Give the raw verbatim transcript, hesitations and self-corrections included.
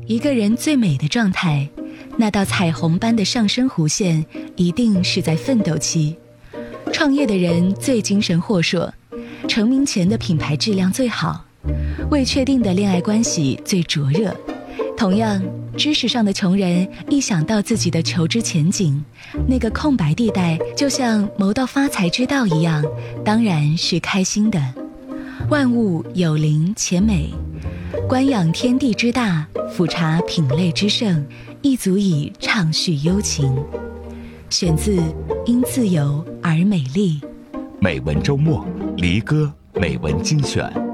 一个人最美的状态，那道彩虹般的上升弧线，一定是在奋斗期。创业的人最精神豁硕，成名前的品牌质量最好，未确定的恋爱关系最灼热。同样，知识上的穷人一想到自己的求知前景，那个空白地带就像谋到发财之道一样，当然是开心的。万物有灵且美，观养天地之大，俯察品类之盛，亦足以畅叙幽情。选自《因自由而美丽》， 美文周末离歌美文精选。